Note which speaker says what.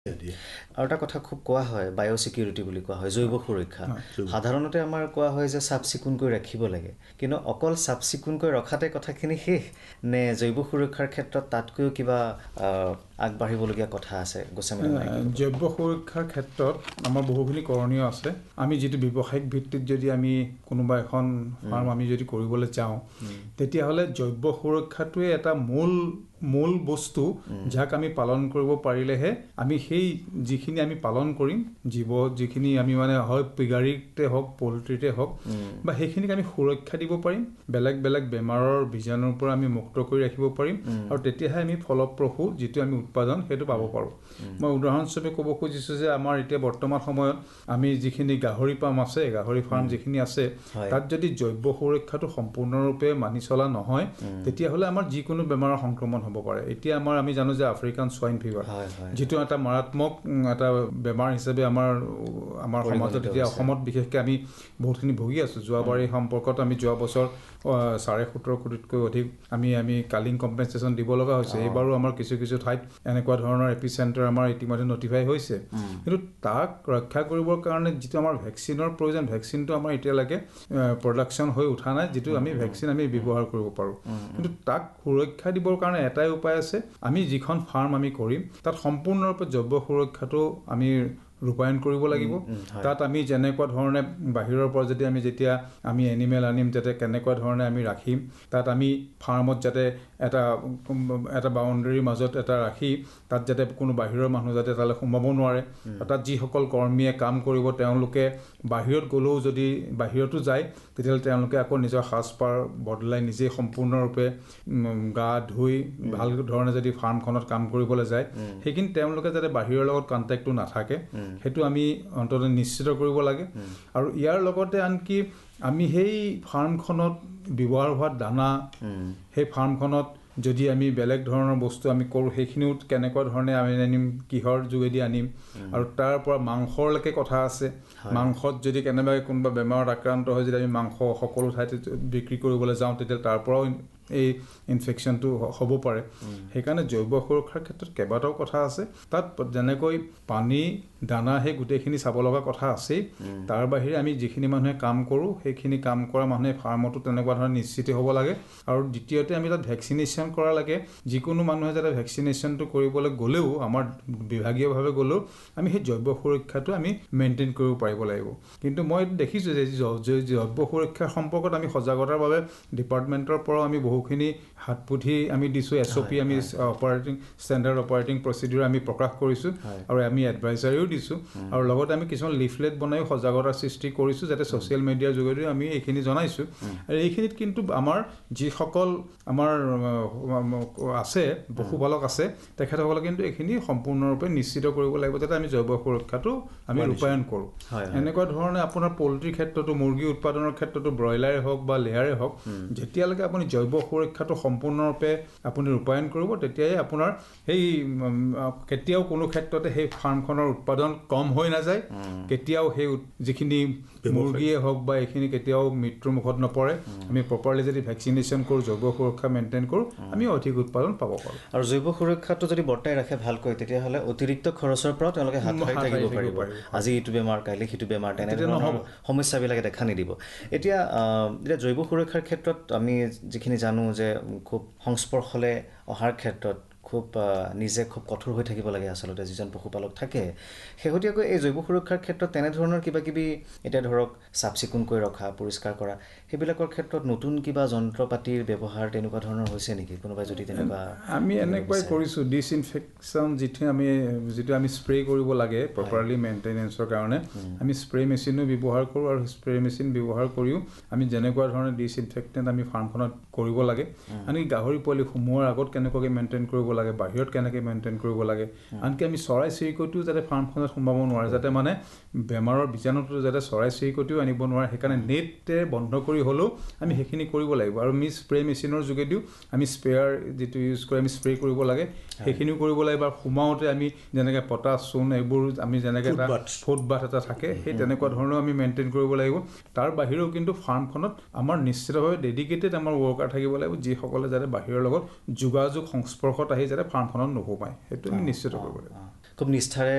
Speaker 1: আৰু এটা কথা খুব কোৱা হয় বায়'চিকিউৰিটি বুলি কোৱা হয় জৈৱ সুৰক্ষা সাধাৰণতে আমাৰ কোৱা হয় যে চাফ চিকুণকৈ ৰাখিব লাগে কিন্তু অকল চাফ চিকুণকৈ ৰখাতে কথাখিনি শেষ নে জৈৱ সুৰক্ষাৰ ক্ষেত্ৰত তাতকৈও কিবা আগবাঢ়িবলগীয়া কথা আছে গোস্বামী
Speaker 2: জৈৱ সুৰক্ষাৰ ক্ষেত্ৰত আমাৰ বহুখিনি কৰণীয় আছে আমি যিটো ব্যৱসায়িক ভিত্তিত যদি আমি কোনোবা এখন ফাৰ্ম আমি যদি কৰিবলৈ যাওঁ তেতিয়াহ'লে জৈৱ সুৰক্ষাটোৱে এটা মূল বস্তু যাক আমি পালন কৰিব পাৰিলেহে আমি সেই যিখিনি আমি পালন কৰিম যিখিনি আমি মানে হয় পিগাৰীতে হওক পল্ট্ৰিতে হওক বা সেইখিনিক আমি সুৰক্ষা দিব পাৰিম বেলেগ বেলেগ বেমাৰৰ বীজাণুৰ পৰা আমি মুক্ত কৰি ৰাখিব পাৰিম আৰু তেতিয়াহে আমি ফলপ্ৰসূ যিটো আমি উৎপাদন সেইটো পাব পাৰোঁ মই উদাহৰণস্বৰূপে ক'ব খুজিছোঁ যে আমাৰ এতিয়া বৰ্তমান সময়ত আমি যিখিনি গাহৰি ফাৰ্ম যিখিনি আছে তাত যদি জৈৱ সুৰক্ষাটো সম্পূৰ্ণৰূপে মানি চলা নহয় তেতিয়াহ'লে আমাৰ যিকোনো বেমাৰৰ সংক্ৰমণ হ'ব পাৰে এতিয়া আমি জানো যে আফ্ৰিকান সোৱাইন ফিভাৰ যিটো এটা মাৰাত্মক এটা বেমাৰ হিচাপে আমাৰ সমাজত এতিয়া অসমত বিশেষকৈ আমি বহুতখিনি ভুগি আছোঁ যোৱাবাৰ এই সম্পৰ্কত আমি যোৱা বছৰ 17.5 কোটিতকৈ অধিক আমি কালিং কম্পেনচেশ্যন দিব লগা হৈছে এইবাৰো আমাৰ কিছু ঠাইত এনেকুৱা ধৰণৰ এপিচেণ্টাৰ আমাৰ ইতিমধ্যে নটিফাই হৈছে কিন্তু তাক ৰক্ষা কৰিবৰ কাৰণে যিটো আমাৰ ভেকচিনৰ প্ৰয়োজন ভেকচিনটো আমাৰ এতিয়ালৈকে প্ৰডাকশ্যন হৈ উঠা নাই যিটো আমি ভেকচিন আমি ব্যৱহাৰ কৰিব পাৰোঁ কিন্তু তাক সুৰক্ষা দিবৰ কাৰণে এটাই উপায় আছে আমি যিখন ফাৰ্ম আমি কৰিম তাত সম্পূৰ্ণৰূপে জৈৱ সুৰক্ষাটো আমি ৰূপায়ণ কৰিব লাগিব তাত আমি যেনেকুৱা ধৰণে বাহিৰৰ পৰা যদি যেতিয়া আমি এনিমেল আনিম যাতে কেনেকুৱা ধৰণে আমি ৰাখিম তাত আমি ফাৰ্মত যাতে এটা বাউণ্ডেৰীৰ মাজত এটা ৰাখি তাত যাতে কোনো বাহিৰৰ মানুহ যাতে তালৈ সোমাব নোৱাৰে তাত যিসকল কৰ্মীয়ে কাম কৰিব তেওঁলোকে বাহিৰত গ'লেও যদি বাহিৰতো যায় তেতিয়াহ'লে তেওঁলোকে আকৌ নিজৰ সাজপাৰ বদলাই নিজে সম্পূৰ্ণৰূপে গা ধুই ভাল ধৰণে যদি ফাৰ্মখনত কাম কৰিবলৈ যায় সেইখিনি তেওঁলোকে যাতে বাহিৰৰ লগত কণ্টেক্টটো নাথাকে সেইটো আমি অন্তত নিশ্চিত কৰিব লাগে আৰু ইয়াৰ লগতে আনকি আমি সেই ফাৰ্মখনত ব্যৱহাৰ হোৱা দানা সেই ফাৰ্মখনত যদি আমি বেলেগ ধৰণৰ বস্তু আমি কৰোঁ সেইখিনিও কেনেকুৱা ধৰণে আমি আনিম কিহৰ যোগেদি আনিম আৰু তাৰ পৰা মাংসৰলৈকে কথা আছে মাংসত যদি কেনেবাকৈ কোনোবা বেমাৰত আক্ৰান্ত হৈ যদি আমি মাংস সকলো ঠাইতে বিক্ৰী কৰিবলৈ যাওঁ তেতিয়া তাৰ পৰাও এই ইনফেকশ্যনটো হ'ব পাৰে সেইকাৰণে জৈৱ সুৰক্ষাৰ ক্ষেত্ৰত কেইবাটাও কথা আছে তাত যেনেকৈ পানী দানা সেই গোটেইখিনি চাব লগা কথা আছেই তাৰ বাহিৰে আমি যিখিনি মানুহে কাম কৰোঁ সেইখিনি কাম কৰা মানুহে ফাৰ্মতো তেনেকুৱা ধৰণে নিশ্চিত হ'ব লাগে আৰু দ্বিতীয়তে আমি তাত ভেকচিনেশ্যন কৰা লাগে যিকোনো মানুহে যাতে ভেকচিনেশ্যনটো কৰিবলৈ গ'লেও আমাৰ বিভাগীয়ভাৱে গ'লেও আমি সেই জৈৱ সুৰক্ষাটো আমি মেইনটেইন কৰিব পাৰিব লাগিব কিন্তু মই দেখিছোঁ যে জৈৱ সুৰক্ষাৰ সম্পৰ্কত আমি সজাগতাৰ বাবে ডিপাৰ্টমেণ্টৰ পৰাও আমি বহুখিনি হাত পুথি আমি দিছোঁ SOP আমি ষ্টেণ্ডাৰ্ড অপাৰেটিং প্ৰচিডিউৰ আমি প্ৰকাশ কৰিছোঁ আৰু আমি এডভাইজাৰীও দিছোঁ আৰু লগতে আমি কিছুমান লিফলেট বনাই সজাগতাৰ সৃষ্টি কৰিছোঁ যাতে ছ'চিয়েল মিডিয়াৰ যোগেদিও আমি এইখিনি জনাইছোঁ আৰু এইখিনিত কিন্তু আমাৰ যিসকল আমাৰ আছে পশুপালক আছে তেখেতসকলে কিন্তু এইখিনি সম্পূৰ্ণৰূপে নিশ্চিত কৰিব লাগিব যাতে আমি জৈৱ সুৰক্ষাটো আমি ৰূপায়ণ কৰোঁ এনেকুৱা ধৰণে আপোনাৰ পল্ট্ৰিৰ ক্ষেত্ৰতো মুৰ্গী উৎপাদনৰ ক্ষেত্ৰতো ব্ৰইলাৰে হওক বা লেয়াৰে হওক যেতিয়ালৈকে আপুনি জৈৱ সুৰক্ষাটো সম্পূৰ্ণৰূপে আপুনি ৰূপায়ণ কৰিব তেতিয়াই আপোনাৰ সেই কেতিয়াও কোনো ক্ষেত্ৰতে সেই ফাৰ্মখনৰ উৎপাদন কম হৈ নাযায় কেতিয়াও সেই যিখিনি মুৰ্গীয়ে হওক বা এইখিনি কেতিয়াও মৃত্যুৰ মুখত নপৰে আমি প্ৰপাৰলি যদি ভেকচিনেশ্যন কৰোঁ জৈৱ সুৰক্ষা মেইনটেইন কৰোঁ আমি অধিক উৎপাদন পাব পাৰোঁ
Speaker 1: আৰু জৈৱ সুৰক্ষাটো যদি বৰ্তাই ৰাখে ভালকৈ তেতিয়াহ'লে অতিৰিক্ত খৰচৰ পৰা তেওঁলোকে হাত সাৰি থাকিব পাৰিব আজি এইটো বেমাৰ কাইলৈ সিটো বেমাৰ তেনেধৰণৰ সমস্যাবিলাকে দেখা নিদিব এতিয়া জৈৱ সুৰক্ষাৰ ক্ষেত্ৰত আমি যিখিনি জানো যে খুব সংস্পৰ্শলৈ অহাৰ ক্ষেত্ৰত খুব নিজে খুব কঠোৰ হৈ থাকিব লাগে আচলতে যিজন পশুপালক থাকে শেহতীয়াকৈ এই জৈৱ সুৰক্ষাৰ ক্ষেত্ৰত তেনেধৰণৰ কিবাকিবি এতিয়া ধৰক চাফ চিকুণকৈ ৰখা পৰিষ্কাৰ কৰা সেইবিলাকৰ ক্ষেত্ৰত নতুন কিবা যন্ত্ৰ পাতিৰ ব্যৱহাৰ তেনেকুৱা ধৰণৰ হৈছে নেকি কোনোবাই যদি তেনেকুৱা
Speaker 2: আমি এনেকুৱাই কৰিছোঁ ডিছইনফেকশ্যন যিটো আমি স্প্ৰে কৰিব লাগে প্ৰপাৰলি মেইনটেনেঞ্চৰ কাৰণে আমি স্প্ৰে মেচিনো ব্যৱহাৰ কৰোঁ আৰু স্প্ৰে মেচিন ব্যৱহাৰ কৰিও আমি যেনেকুৱা ধৰণে ডিছইনফেক্টেণ্ট আমি ফাৰ্মখনত কৰিব লাগে আনকি গাহৰি পোৱালি সোমোৱাৰ আগত কেনেকুৱাকৈ মেইনটেইন কৰিব লাগে বাহিৰত কেনেকৈ মেইনটেইন কৰিব লাগে আনকি আমি চৰাই চিৰিকটিও যাতে ফাৰ্মখনত সোমাব নোৱাৰে যাতে মানে বেমাৰৰ বীজাণুটো যাতে চৰাই চিৰিকটিও আনিব নোৱাৰে সেইকাৰণে নেটে বন্ধ কৰি হ'লেও আমি সেইখিনি কৰিব লাগিব আৰু আমি স্প্ৰে মেচিনৰ যোগেদিও আমি স্প্ৰেয়াৰ যিটো ইউজ কৰি আমি স্প্ৰে কৰিব লাগে সেইখিনিও কৰিব লাগিব আৰু সোমাওঁতে আমি যেনেকৈ পটাছ চূণ এইবোৰ আমি যেনেকৈ এটা ফুটবাথ এটা থাকে সেই তেনেকুৱা ধৰণেও আমি মেইনটেইন কৰিব লাগিব তাৰ বাহিৰেও কিন্তু ফাৰ্মখনত আমাৰ নিশ্চিতভাৱে ডেডিকেটেড আমাৰ ৱৰ্কাৰ থাকিব লাগিব যিসকলে যাতে বাহিৰৰ লগত যোগাযোগ সংস্পৰ্শত আহি যাতে ফাৰ্মখনত নোসোমায় সেইটো আমি নিশ্চিত কৰিব লাগিব
Speaker 1: খুব নিষ্ঠাৰে